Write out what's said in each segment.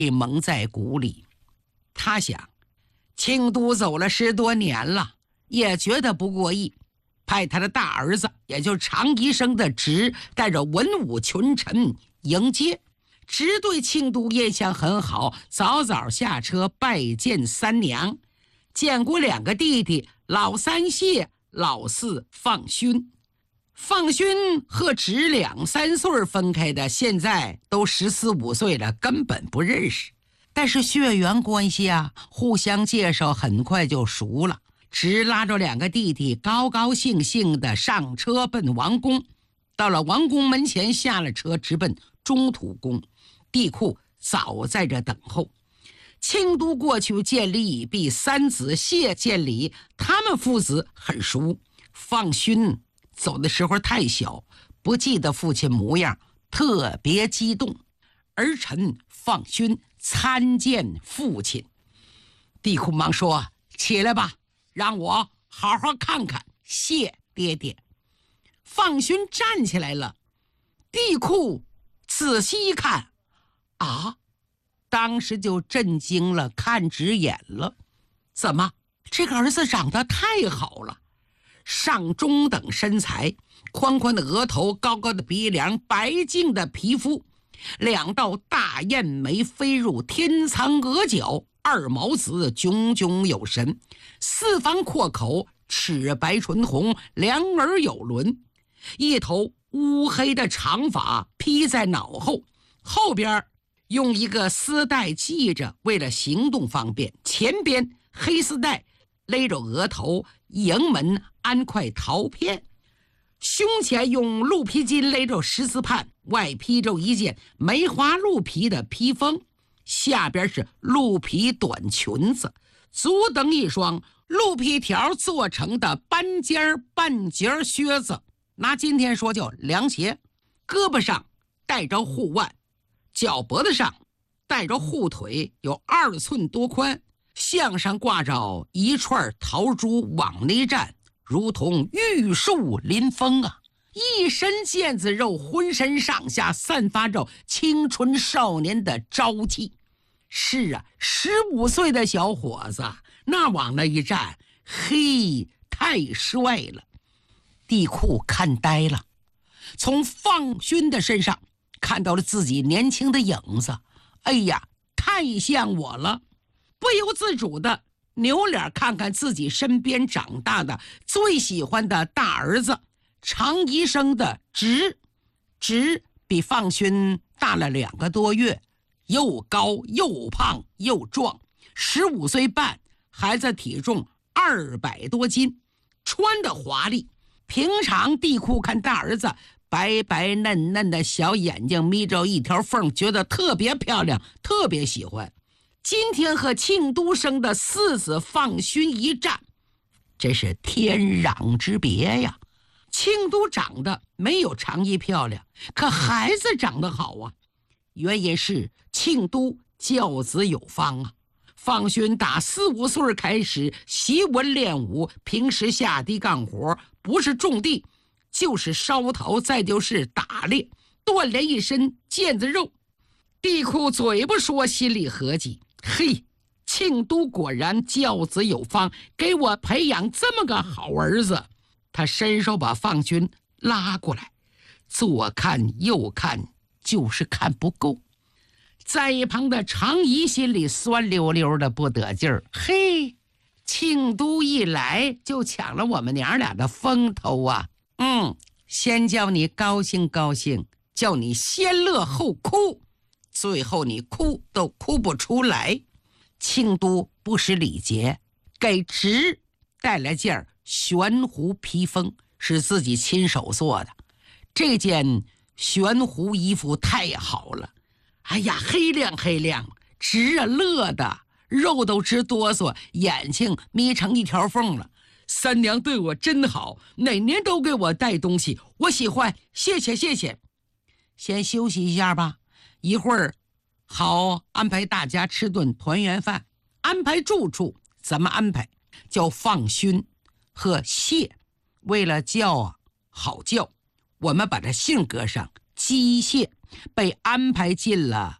蒙在鼓里。他想，庆都走了10多年了，也觉得不过意，派他的大儿子，也就是常医生的侄，带着文武群臣迎接。侄对庆都印象很好，早早下车拜见三娘，见过2个弟弟，老三谢，老四放勋。放勋和侄2、3岁分开的，现在都14、15岁了，根本不认识。但是血缘关系啊，互相介绍，很快就熟了。侄拉着2个弟弟，高高兴兴地上车奔王宫。到了王宫门前，下了车，直奔中土宫。帝喾早在这等候。庆都过去见礼已毕，三子谢见礼，他们父子很熟。放勋走的时候太小，不记得父亲模样，特别激动。儿臣放勋参见父亲。帝喾忙说：“起来吧，让我好好看看。”谢爹爹。放勋站起来了。帝喾仔细一看，啊，当时就震惊了，看直眼了。怎么，这个儿子长得太好了，上中等身材，宽宽的额头，高高的鼻梁，白净的皮肤，2道大雁眉飞入天苍额角，2毛子炯炯有神，4方阔口，齿白唇红，两耳有轮，一头乌黑的长发披在脑后，后边用一个丝带系着，为了行动方便。前边黑丝带勒着额头，营门安块桃片，胸前用鹿皮筋勒着10字畔，外披着一件梅花鹿皮的披风，下边是鹿皮短裙子，足蹬一双鹿皮条做成的半截半截靴子，拿今天说叫凉鞋，胳膊上带着护腕，脚脖子上带着护腿，有2寸多宽，项上挂着一串桃珠往内站，如同玉树临风啊！一身腱子肉，浑身上下散发着青春少年的朝气。是啊，15岁的小伙子，那往那一站，嘿，太帅了！帝喾看呆了，从放勋的身上看到了自己年轻的影子。哎呀，太像我了！不由自主的扭脸看看自己身边长大的最喜欢的大儿子常医生的侄比放勋大了2个多月，又高又胖又壮，15岁半，孩子体重200多斤，穿的华丽。平常帝喾看大儿子白白嫩嫩的小眼睛眯着一条缝，觉得特别漂亮，特别喜欢。今天和庆都生的4子放勋一战，这是天壤之别呀！庆都长得没有常医漂亮，可孩子长得好啊。原因是庆都教子有方啊。放勋打4、5岁开始习文练武，平时下地干活，不是种地就是烧陶，再就是打猎，锻炼一身腱子肉。帝喾嘴不说，心里合计，嘿，庆都果然教子有方，给我培养这么个好儿子。他伸手把放勋拉过来，左看右看，就是看不够。在一旁的常仪心里酸溜溜的不得劲儿，嘿，庆都一来就抢了我们娘俩的风头啊！先叫你高兴高兴，叫你先乐后哭，最后你哭都哭不出来。庆都不失礼节，给侄带来件悬壶披风，是自己亲手做的。这件悬壶衣服太好了，哎呀，黑亮黑亮，侄啊乐的肉都直哆嗦，眼睛眯成一条缝了。三娘对我真好，哪年都给我带东西，我喜欢，谢谢谢谢。先休息一下吧，一会儿好安排大家吃顿团圆饭。安排住处怎么安排？叫放勋和谢，为了叫好叫，我们把这姓搁上，机械被安排进了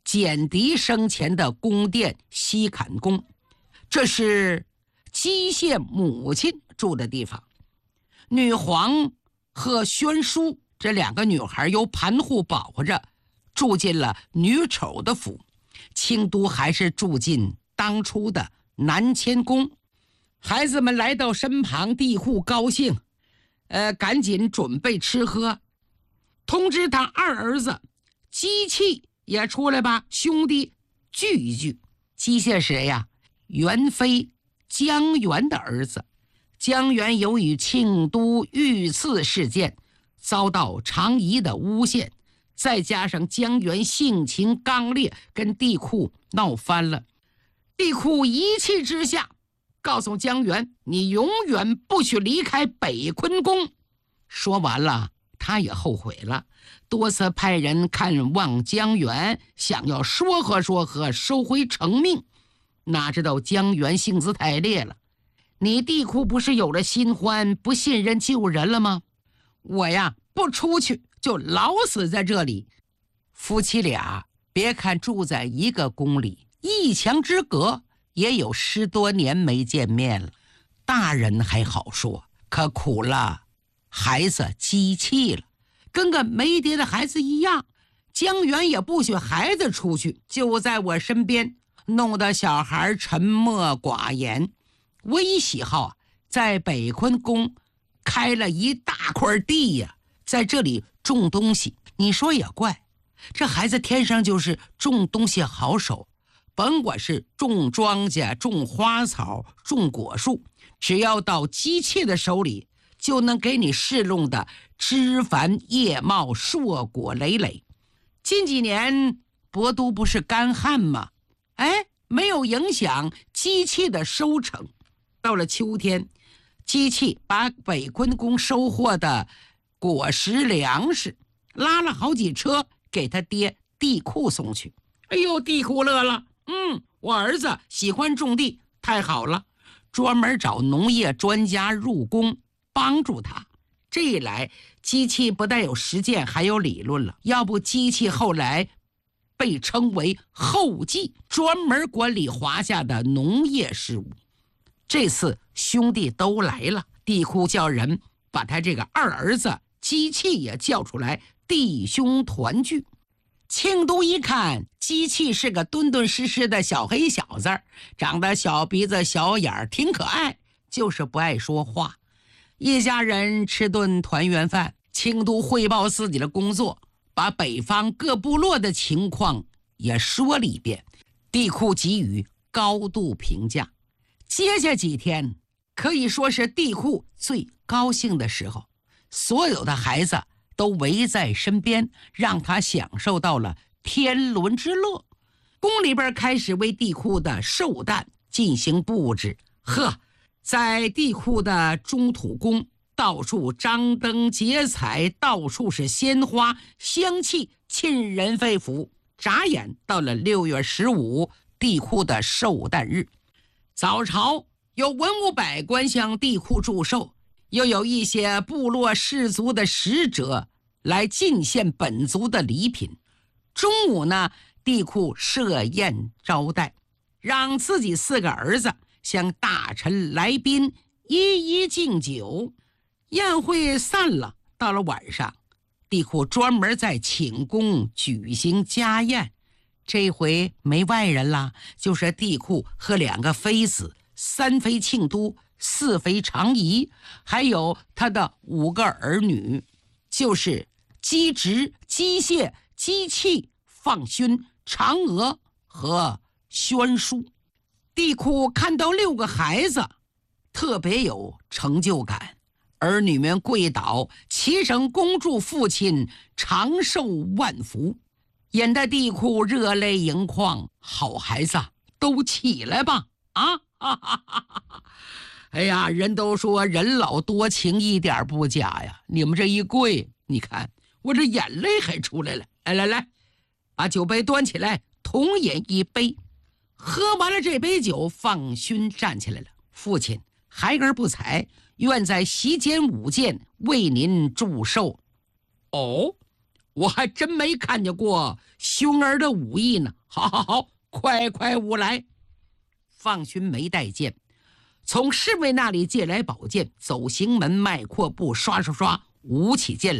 简狄生前的宫殿西坎宫，这是姬谢母亲住的地方。女皇和宣淑这2个女孩由盘户保护着，住进了女丑的府。清都还是住进当初的南迁宫。孩子们来到身旁，帝喾高兴，赶紧准备吃喝，通知他2儿子姬器也出来吧，兄弟聚一聚。姬谢谁呀？元妃江源的儿子。江源由于庆都遇刺事件遭到常仪的诬陷，再加上江源性情刚烈，跟帝喾闹翻了。帝喾一气之下告诉江源，你永远不许离开北昆宫。说完了，他也后悔了，多次派人看望江源，想要说和收回成命。哪知道江源性子太烈了，你帝喾不是有了新欢，不信任旧人了吗？我呀不出去就老死在这里。夫妻俩别看住在一个宫里，一墙之隔，也有10多年没见面了。大人还好说，可苦了孩子姬器了，跟个没爹的孩子一样。江源也不许孩子出去，就在我身边，弄得小孩沉默寡言。唯一喜好在北昆宫开了一大块地呀，在这里种东西。你说也怪，这孩子天生就是种东西好手，甭管是种庄稼、种花草、种果树，只要到姬器的手里，就能给你侍弄的枝繁叶茂、硕果累累。近几年博都不是干旱吗？没有影响姬器的收成。到了秋天，姬器把北昆宫收获的果实粮食拉了好几车给他爹帝喾送去。哎呦，帝喾乐了，我儿子喜欢种地，太好了，专门找农业专家入宫帮助他。这一来，姬器不但有实践，还有理论了。要不姬器后来被称为后稷，专门管理华夏的农业事务。这次兄弟都来了，帝喾叫人把他这个2儿子姬器也叫出来，弟兄团聚。庆都一看，姬器是个敦敦实实的小黑小子，长得小鼻子小眼，挺可爱，就是不爱说话。一家人吃顿团圆饭，庆都汇报自己的工作，把北方各部落的情况也说了一遍。帝喾给予高度评价。接下几天可以说是帝喾最高兴的时候，所有的孩子都围在身边，让他享受到了天伦之乐。宫里边开始为帝喾的寿诞进行布置。在帝喾的中土宫，到处张灯结彩，到处是鲜花香气，沁人肺腑。眨眼到了6月15，帝喾的寿诞日。早朝有文武百官向帝喾祝寿，又有一些部落氏族的使者来进献本族的礼品。中午呢，帝喾设宴招待，让自己4个儿子向大臣来宾一一敬酒。宴会散了，到了晚上，帝喾专门在寝宫举行家宴。这回没外人啦，就是帝喾和2个妃子，3妃庆都，4妃常仪，还有他的5个儿女，就是姬直、姬谢、姬器、放勋、嫦娥和宣淑。帝喾看到6个孩子，特别有成就感。儿女们跪倒，齐声恭祝父亲长寿万福，引得帝喾热泪盈眶。好孩子，都起来吧！哎呀，人都说人老多情一点不假呀，你们这一跪，你看我这眼泪还出来了。来，把酒杯端起来，同饮一杯。喝完了这杯酒，放勋站起来了。父亲，孩儿不才，愿在席间舞剑，为您祝寿。哦，我还真没看见过兄儿的武艺呢。 好好好，快快吾来。放勋没带剑，从侍卫那里借来宝剑，走行门迈阔步，刷刷刷舞起剑来。